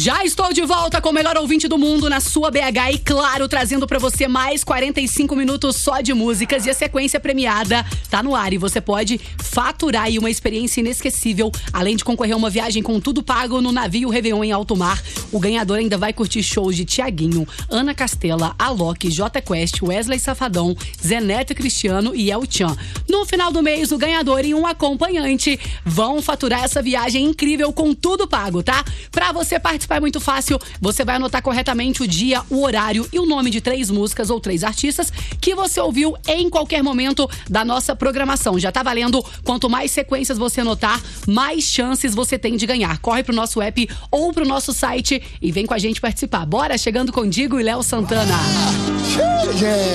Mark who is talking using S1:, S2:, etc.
S1: Já estou de volta com o melhor ouvinte do mundo na sua BH e, claro, trazendo pra você mais 45 minutos só de músicas, e a sequência premiada tá no ar e você pode faturar aí uma experiência inesquecível, além de concorrer a uma viagem com tudo pago no navio Réveillon em alto mar. O ganhador ainda vai curtir shows de Thiaguinho, Ana Castela, Alok, J Quest, Wesley Safadão, Zé Neto Cristiano e El Chan. No final do mês, o ganhador e um acompanhante vão faturar essa viagem incrível com tudo pago, tá? Pra você participar é muito fácil, você vai anotar corretamente o dia, o horário e o nome de 3 músicas ou 3 artistas que você ouviu em qualquer momento da nossa programação. Já tá valendo, quanto mais sequências você anotar, mais chances você tem de ganhar. Corre pro nosso app ou pro nosso site e vem com a gente participar. Bora, chegando com Digo e Léo Santana.